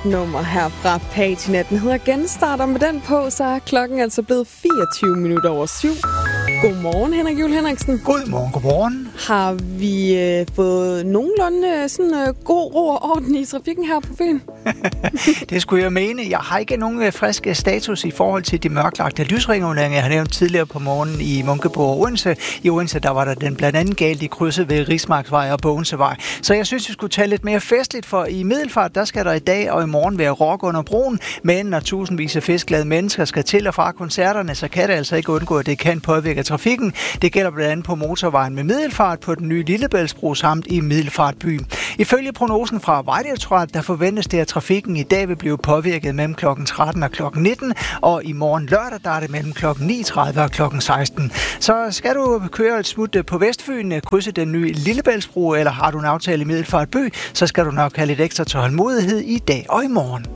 nummer her fra Patina. Den hedder Genstart, og med den på, så er klokken altså blevet 24 minutter over 7. Godmorgen, Henrik Juhl Henriksen. Godmorgen. Har vi fået nogenlunde sådan god ro og orden i trafikken her på Fyn? Det skulle jeg mene. Jeg har ikke nogen friske status i forhold til de mørklagte lysringunderinger, jeg har nævnt tidligere på morgenen i Munkebo og Odense. I Odense, der var der den blandt andet galt i krydset ved Rigsmarksvej og Bogensevej. Så jeg synes, vi skulle tage lidt mere festligt, for i Middelfart, der skal der i dag og i morgen være rock under broen. Men når tusindvis af festglade mennesker skal til og fra koncerterne, så kan det altså ikke undgå, at det kan påvirke trafikken. Det gælder blandt andet på motorvejen med Middelfart på den nye Lillebæltsbro samt i Middelfart by. Ifølge prognosen fra Vejdirektoratet, der forventes det, at trafikken i dag vil blive påvirket mellem kl. 13 og kl. 19, og i morgen lørdag, der er det mellem kl. 9.30 og kl. 16. Så skal du køre et smut på Vestfyn, krydse den nye Lillebæltsbro, eller har du en aftale i Middelfart by, så skal du nok have lidt ekstra tålmodighed i dag og i morgen.